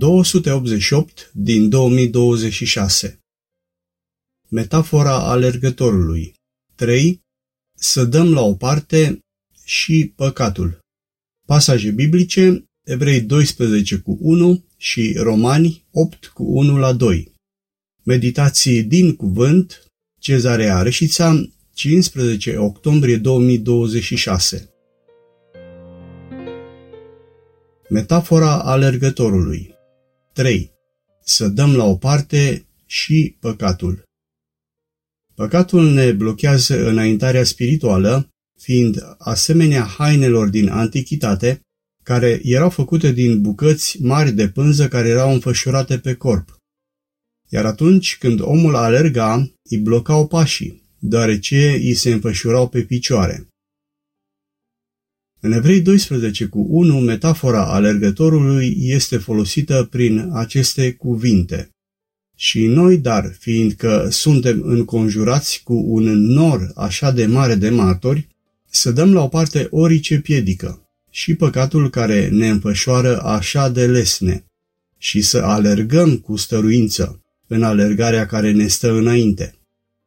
288 din 2026. Metafora alergătorului. 3. Să dăm la o parte și păcatul. Pasaje biblice: Evrei 12:1 și Romani 8:1-2. Meditații din cuvânt: Cezarea Reșița, 15 octombrie 2026. Metafora alergătorului. 3. Să dăm la o parte și păcatul. Păcatul ne blochează înaintarea spirituală, fiind asemenea hainelor din antichitate, care erau făcute din bucăți mari de pânză care erau înfășurate pe corp. Iar atunci când omul alerga, îi blocau pașii, deoarece îi se înfășurau pe picioare. În Evrei 12:1, metafora alergătorului este folosită prin aceste cuvinte: Și noi, dar, fiindcă suntem înconjurați cu un nor așa de mare de martori, să dăm la o parte orice piedică și păcatul care ne înfășoară așa de lesne, și să alergăm cu stăruință în alergarea care ne stă înainte.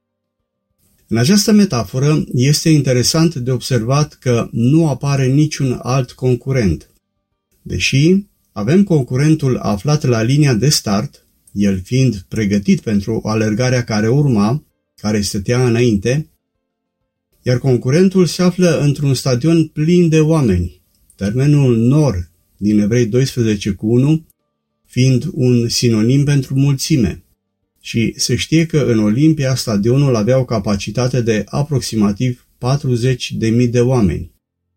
În această metaforă este interesant de observat că nu apare niciun alt concurent. Deși avem concurentul aflat la linia de start, el fiind pregătit pentru alergarea care urma, care stătea înainte, iar concurentul se află într-un stadion plin de oameni, termenul nor din Evrei 12:1 fiind un sinonim pentru mulțime. Și se știe că în Olimpia stadionul avea o capacitate de aproximativ 40.000 de oameni.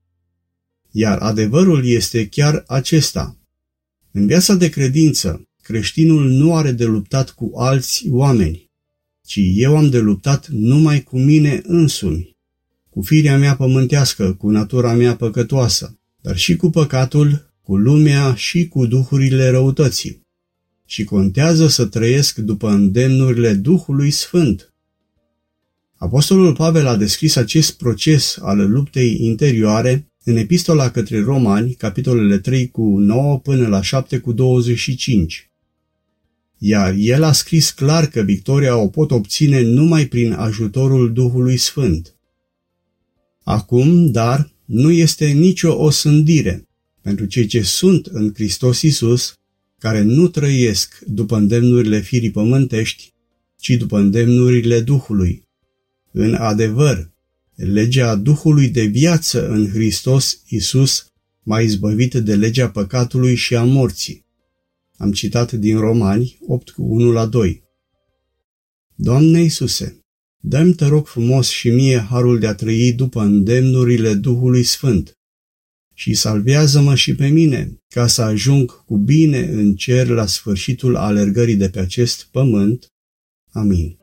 Iar adevărul este chiar acesta. În viața de credință, creștinul nu are de luptat cu alți oameni, ci eu am de luptat numai cu mine însumi, cu firea mea pământească, cu natura mea păcătoasă, dar și cu păcatul, cu lumea și cu duhurile răutății. Și contează să trăiesc după îndemnurile Duhului Sfânt. Apostolul Pavel a descris acest proces al luptei interioare în epistola către Romani, capitolele 3:9 până la 7:25. Iar el a scris clar că victoria o pot obține numai prin ajutorul Duhului Sfânt. Acum, dar, nu este nicio osândire pentru cei ce sunt în Hristos Iisus, care nu trăiesc după îndemnurile firii pământești, ci după îndemnurile Duhului. În adevăr, legea Duhului de viață în Hristos Iisus m-a izbăvit de legea păcatului și a morții. Am citat din Romani 8:1-2. Doamne Iisuse, dă-mi, te rog frumos, și mie harul de a trăi după îndemnurile Duhului Sfânt și salvează-mă și pe mine, ca să ajung cu bine în cer la sfârșitul alergării de pe acest pământ. Amin.